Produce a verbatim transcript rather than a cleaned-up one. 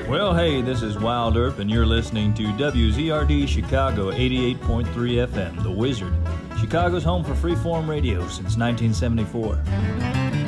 Well, hey, this is Wild Earp, and you're listening to W Z R D Chicago eighty-eight point three F M, The Wizard, Chicago's home for freeform radio since nineteen seventy-four.